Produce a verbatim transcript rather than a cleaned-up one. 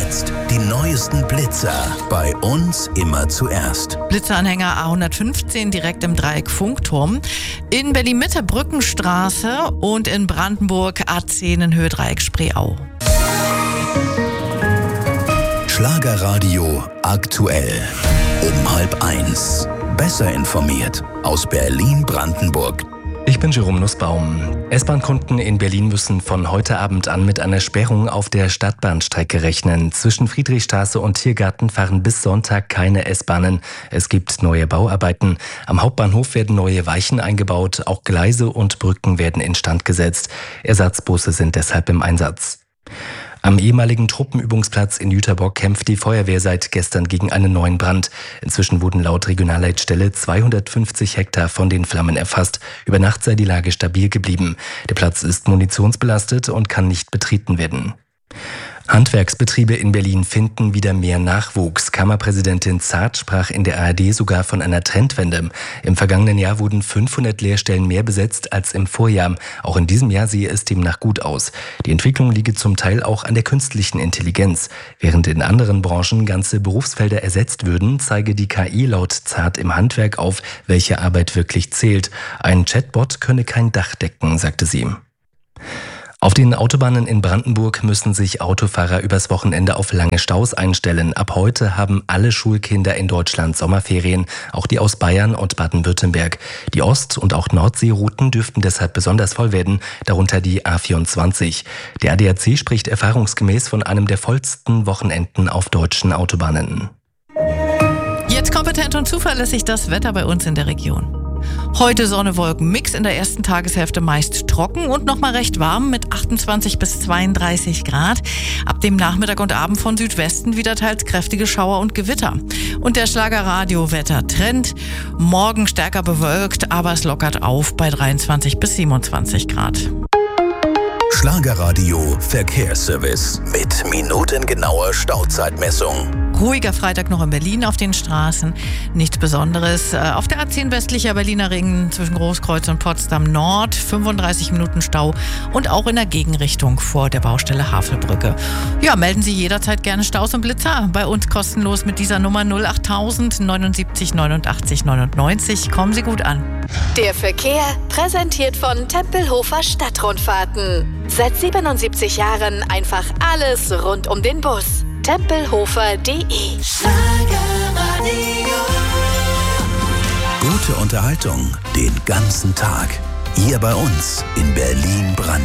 Jetzt die neuesten Blitzer. Bei uns immer zuerst. Blitzeranhänger A hundertfünfzehn direkt im Dreieck Funkturm. In Berlin-Mitte Brückenstraße und in Brandenburg A zehn in Höhe Dreieck Spreeau. Schlagerradio aktuell. Um halb eins. Besser informiert aus Berlin-Brandenburg. Ich bin Jerome Nussbaum. S-Bahn-Kunden in Berlin müssen von heute Abend an mit einer Sperrung auf der Stadtbahnstrecke rechnen. Zwischen Friedrichstraße und Tiergarten fahren bis Sonntag keine S-Bahnen. Es gibt neue Bauarbeiten. Am Hauptbahnhof werden neue Weichen eingebaut. Auch Gleise und Brücken werden instand gesetzt. Ersatzbusse sind deshalb im Einsatz. Am ehemaligen Truppenübungsplatz in Jüterbock kämpft die Feuerwehr seit gestern gegen einen neuen Brand. Inzwischen wurden laut Regionalleitstelle zweihundertfünfzig Hektar von den Flammen erfasst. Über Nacht sei die Lage stabil geblieben. Der Platz ist munitionsbelastet und kann nicht betreten werden. Handwerksbetriebe in Berlin finden wieder mehr Nachwuchs. Kammerpräsidentin Zart sprach in der A R D sogar von einer Trendwende. Im vergangenen Jahr wurden fünfhundert Lehrstellen mehr besetzt als im Vorjahr. Auch in diesem Jahr sehe es demnach gut aus. Die Entwicklung liege zum Teil auch an der künstlichen Intelligenz. Während in anderen Branchen ganze Berufsfelder ersetzt würden, zeige die K I laut Zart im Handwerk auf, welche Arbeit wirklich zählt. Ein Chatbot könne kein Dach decken, sagte sie. Auf den Autobahnen in Brandenburg müssen sich Autofahrer übers Wochenende auf lange Staus einstellen. Ab heute haben alle Schulkinder in Deutschland Sommerferien, auch die aus Bayern und Baden-Württemberg. Die Ost- und auch Nordseerouten dürften deshalb besonders voll werden, darunter die A vierundzwanzig. Der A D A C spricht erfahrungsgemäß von einem der vollsten Wochenenden auf deutschen Autobahnen. Jetzt kompetent und zuverlässig das Wetter bei uns in der Region. Heute Sonne, Wolken, Mix in der ersten Tageshälfte meist trocken und nochmal recht warm mit achtundzwanzig bis zweiunddreißig Grad. Ab dem Nachmittag und Abend von Südwesten wieder teils kräftige Schauer und Gewitter. Und der Schlagerradio-Wetter-Trend. Morgen stärker bewölkt, aber es lockert auf bei dreiundzwanzig bis siebenundzwanzig Grad. Schlagerradio Verkehrsservice mit minutengenauer Stauzeitmessung. Ruhiger Freitag noch in Berlin auf den Straßen. Nichts Besonderes. Auf der A zehn westlicher Berliner Ring zwischen Großkreuz und Potsdam Nord fünfunddreißig Minuten Stau und auch in der Gegenrichtung vor der Baustelle Havelbrücke. Ja, melden Sie jederzeit gerne Staus und Blitzer. Bei uns kostenlos mit dieser Nummer null achttausend neunundsiebzig neunundachtzig neunundneunzig. Kommen Sie gut an. Der Verkehr präsentiert von Tempelhofer Stadtrundfahrten. Seit siebenundsiebzig Jahren einfach alles rund um den Bus. Tempelhofer punkt de. Gute Unterhaltung den ganzen Tag. Hier bei uns in Berlin-Brandenburg.